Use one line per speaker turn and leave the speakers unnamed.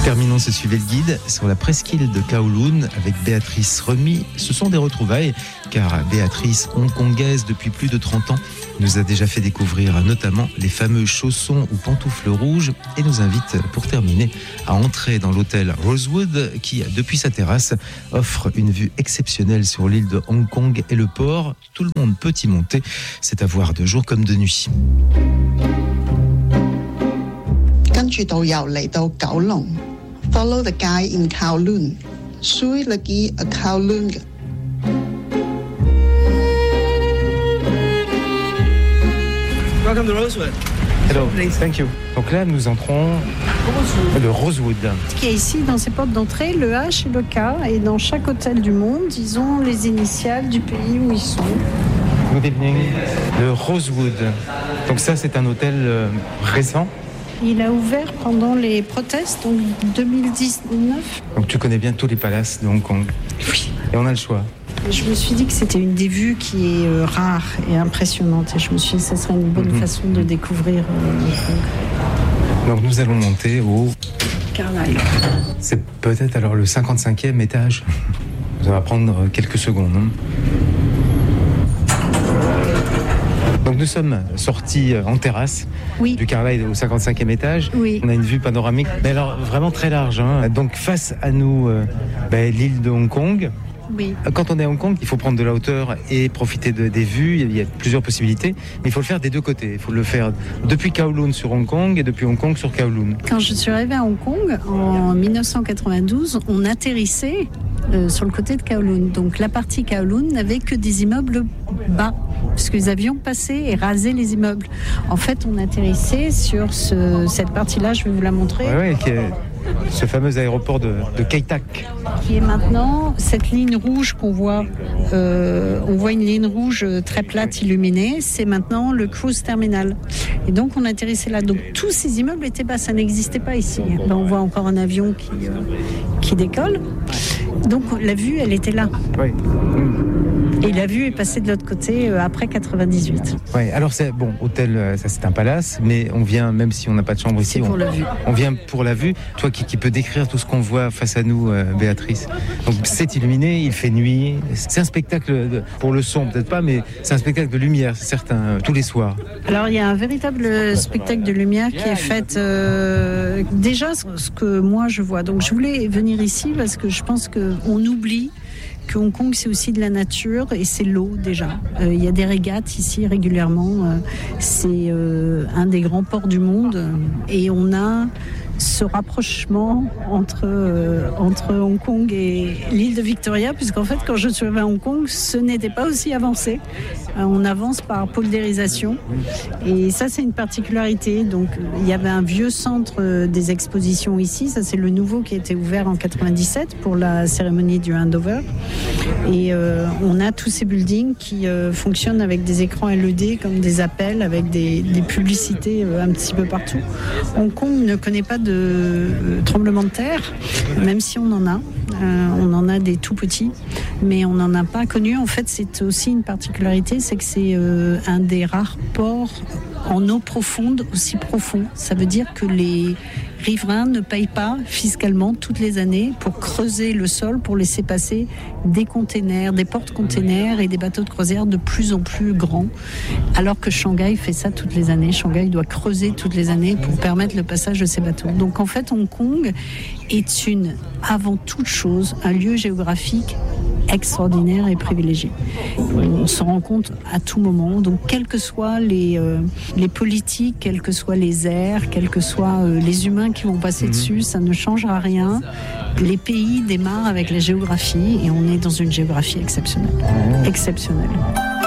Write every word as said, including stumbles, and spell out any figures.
Terminons ce Suivez le guide sur la presqu'île de Kowloon avec Béatrice Remy. Ce sont des retrouvailles car Béatrice, hongkongaise depuis plus de trente ans, nous a déjà fait découvrir notamment les fameux chaussons ou pantoufles rouges et nous invite pour terminer à entrer dans l'hôtel Rosewood qui, depuis sa terrasse, offre une vue exceptionnelle sur l'île de Hong Kong et le port. Tout le monde peut y monter, c'est à voir de jour comme de nuit.
跟住導遊嚟到九龍 ，follow the guide in Kowloon， suivre le guide à Kowloon。
Welcome to Rosewood.
Hello, thank you. Donc là, nous entrons le Rosewood.
Ce qu'il y a ici, dans ces portes d'entrée, le H et le K, et dans chaque hôtel du monde, ils ont les initiales du pays où ils sont.
Good evening. Le Rosewood. Donc ça, c'est un hôtel euh, récent.
Il a ouvert pendant les protestes, donc deux mille dix-neuf.
Donc tu connais bien tous les palaces de Hong Kong.
Oui.
Et on a le choix.
Je me suis dit que c'était une des vues qui est euh, rare et impressionnante. Et je me suis dit que ce serait une bonne mm-hmm. façon de découvrir euh, Hong Kong.
Donc nous allons monter au...
Carlyle.
C'est peut-être alors le cinquante-cinquième étage. Ça va prendre quelques secondes. Hein. Donc nous sommes sortis en terrasse
oui.
du Carlyle au cinquante-cinquième étage.
Oui.
On a une vue panoramique, mais alors vraiment très large. Hein. Donc face à nous, euh, ben, l'île de Hong Kong.
Oui.
Quand on est à Hong Kong, il faut prendre de la hauteur et profiter de, des vues. Il y a plusieurs possibilités, mais il faut le faire des deux côtés. Il faut le faire depuis Kowloon sur Hong Kong et depuis Hong Kong sur Kowloon.
Quand je suis arrivée à Hong Kong en dix-neuf cent quatre-vingt-douze, on atterrissait euh, sur le côté de Kowloon. Donc la partie Kowloon n'avait que des immeubles bas, parce que les avions passaient et rasaient les immeubles. En fait, on atterrissait sur ce, cette partie-là. Je vais vous la montrer.
Oui, oui, qui est ce fameux aéroport de, de Kai Tak.
Qui est maintenant cette ligne rouge qu'on voit. Euh, on voit une ligne rouge très plate illuminée. C'est maintenant le cruise terminal. Et donc on atterrissait là. Donc tous ces immeubles étaient bas. Ça n'existait pas ici. Là, on voit encore un avion qui, euh, qui décolle. Donc la vue, elle était là.
Oui.
Et la vue est passée de l'autre côté euh, après quatre-vingt-dix-huit.
Oui, alors c'est bon, hôtel, ça c'est un palace, mais on vient, même si on n'a pas de chambre ici,
c'est pour
on,
la vue.
on vient pour la vue. Toi qui, qui peux décrire tout ce qu'on voit face à nous, euh, Béatrice. Donc c'est illuminé, il fait nuit. C'est un spectacle de, pour le son, peut-être pas, mais c'est un spectacle de lumière, c'est certain, euh, tous les soirs.
Alors il y a un véritable spectacle de lumière qui est fait euh, déjà ce que moi je vois. Donc je voulais venir ici parce que je pense qu'on oublie que Hong Kong, c'est aussi de la nature et c'est l'eau déjà. Il euh, y a des régates ici régulièrement. Euh, c'est euh, un des grands ports du monde et on a ce rapprochement entre, euh, entre Hong Kong et l'île de Victoria, puisqu'en fait, quand je suis arrivée à Hong Kong, ce n'était pas aussi avancé. Euh, on avance par poldérisation. Et ça, c'est une particularité. Donc, il y avait un vieux centre euh, des expositions ici. Ça, c'est le nouveau qui a été ouvert en quatre-vingt-dix-sept pour la cérémonie du handover. Et euh, on a tous ces buildings qui euh, fonctionnent avec des écrans L E D, comme des appels, avec des, des publicités euh, un petit peu partout. Hong Kong ne connaît pas de euh, tremblement de terre, même si on en a. Euh, on en a des tout petits, mais on n'en a pas connu. En fait, c'est aussi une particularité, c'est que c'est euh, un des rares ports en eau profonde, aussi profond. Ça veut dire que les riverains ne payent pas fiscalement toutes les années pour creuser le sol, pour laisser passer des containers, des porte-containers et des bateaux de croisière de plus en plus grands, alors que Shanghai fait ça toutes les années. Shanghai doit creuser toutes les années pour permettre le passage de ces bateaux. Donc en fait, Hong Kong est une, avant toute chose, un lieu géographique extraordinaire et privilégié. On se rend compte à tout moment. Donc, quels que soient les, euh, les politiques, quels que soient les airs, quels que soient euh, les humains qui vont passer mmh. dessus, ça ne changera rien. Les pays démarrent avec la géographie et on est dans une géographie exceptionnelle. Mmh. Exceptionnelle.